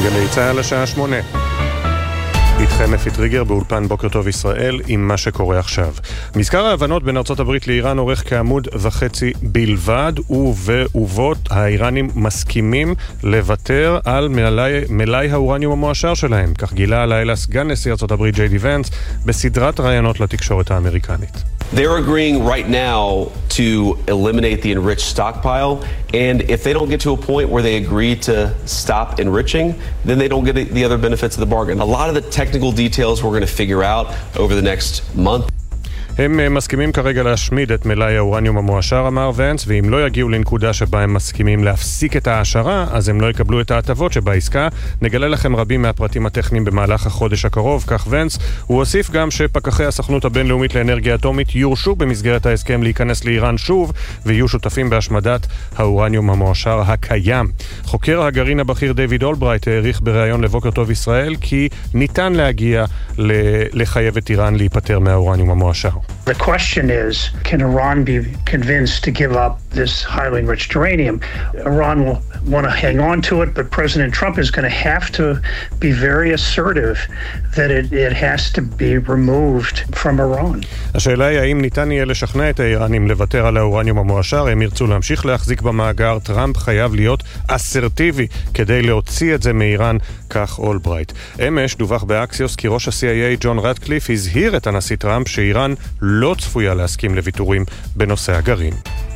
גלי צהל השעה 8. איתכם אפי טריגר באולפן בוקר טוב ישראל עם מה שקורה עכשיו. מזכר ההבנות בין ארצות הברית לאיראן אורך כעמוד וחצי בלבד, ובעובות האיראנים מסכימים לוותר על מלאי האורניום המועשר שלהם. כך גילה הלילה סגן נשיא ארצות הברית ג'יי די ונס בסדרת ראיונות לתקשורת האמריקנית. They're agreeing right now to eliminate the enriched stockpile, and if they don't get to a point where they agree to stop enriching, then they don't get the other benefits of the bargain. A lot of the technical details we're going to figure out over the next month. הם מסכימים כרגע להשמיד את מלאי האורניום המועשר, אמר ונס, ואם לא יגיעו לנקודה שבה הם מסכימים להפסיק את ההעשרה, אז הם לא יקבלו את ההטבות שבעסקה. נגלה לכם רבים מהפרטים הטכניים במהלך החודש הקרוב, כך ונס. הוא הוסיף גם שפקחי הסוכנות הבינלאומית לאנרגיה אטומית יורשו במסגרת ההסכם להיכנס לאיראן שוב, ויהיו שותפים בהשמדת האורניום המועשר הקיים. חוקר הגרעין הבכיר דיוויד אולברייט העריך בריאיון לבוקר טוב ישראל כי ניתן להגיע לחייב את איראן להיפטר מהאורניום המועשר. The question is, can Iran be convinced to give up this highly enriched uranium? Iran will want to hang on to it, but President Trump is going to have to be very assertive that it has to be removed from Iran. השאלה היא האם ניתן יהיה לשכנע את האיראנים לוותר על האורניום המועשר. הם ירצו להמשיך להחזיק במאגר. טראמפ חייב להיות אסרטיבי כדי להוציא את זה מאיראן, כך אולברייט. אמש דווח באקסיוס כי ראש ה-CIA ג'ון רדקליף הזהיר את הנשיא טראמפ שאיראן לא צפויה להסכים לוויתורים בנושא הגרעין.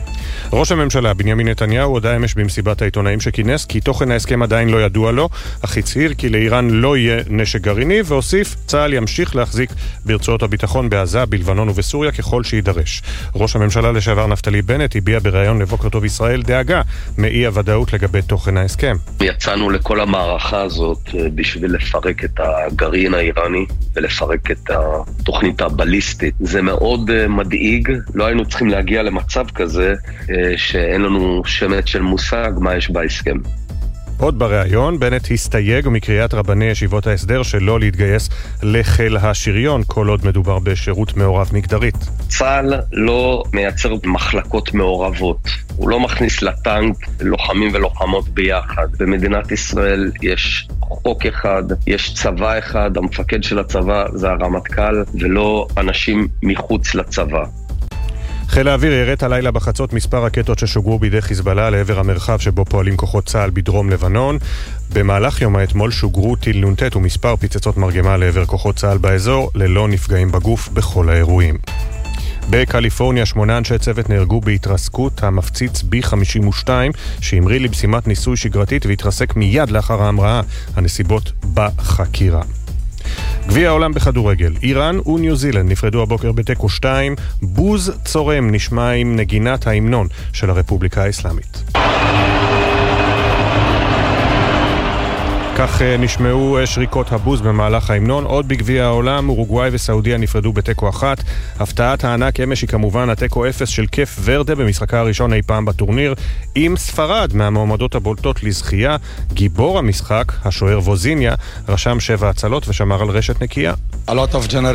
ראש הממשלה בנימין נתניהו הודע אמש במסיבת העיתונאים שכינס כי תוכן ההסכם עדיין לא ידוע לו, אך הצהיר כי לאיראן לא יהיה נשק גרעיני, והוסיף צה"ל ימשיך להחזיק ברצועות הביטחון בעזה, בלבנון ובסוריה ככל שידרש. ראש הממשלה לשעבר נפתלי בנט הביע בריאיון לבוקר טוב ישראל דאגה מאי הוודאות לגבי תוכן ההסכם. יצאנו לכל המערכה הזאת בשביל לפרק את הגרעין האיראני ולפרק את התוכנית הבליסטית. זה מאוד מדאיג, לא היינו צריכים להגיע למצב כזה שאין לנו שמץ של מושג מה יש בהסכם. עוד בריאיון, בנט הסתייג מקריאת רבני ישיבות ההסדר שלא להתגייס לחיל השריון, כל עוד מדובר בשירות מעורב מגדרית. צה"ל לא מייצר מחלקות מעורבות. הוא לא מכניס לטנק לוחמים ולוחמות ביחד. במדינת ישראל יש חוק אחד, יש צבא אחד, המפקד של הצבא זה הרמטכ"ל, ולא אנשים מחוץ לצבא. חיל האוויר ירט הלילה בחצות מספר רקטות ששוגרו בידי חיזבאללה לעבר המרחב שבו פועלים כוחות צה"ל בדרום לבנון. במהלך יום האתמול שוגרו טיל נ"ט ומספר פיצצות מרגמה לעבר כוחות צה"ל באזור, ללא נפגעים בגוף בכל האירועים. בקליפורניה 8 אנשי צוות נהרגו בהתרסקות המפציץ B-52 שהמריא למשימת ניסוי שגרתית והתרסק מיד לאחר ההמראה. הנסיבות בחקירה. גביע העולם בכדורגל, איראן וניו זילנד נפרדו הבוקר בתיקו 2, בוז צורם נשמע עם נגינת ההמנון של הרפובליקה האסלאמית. כך נשמעו שריקות הבוז במהלך ההמנון. עוד בגביע העולם, אורוגוואי וסעודיה נפרדו בתיקו 1. הפתעת הענק אמש היא כמובן התיקו 0 של קף ורדה במשחקה הראשון אי פעם בטורניר, עם ספרד מהמועמדות הבולטות לזכייה. גיבור המשחק, השוער ווזיניה, רשם 7 הצלות ושמר על רשת נקייה.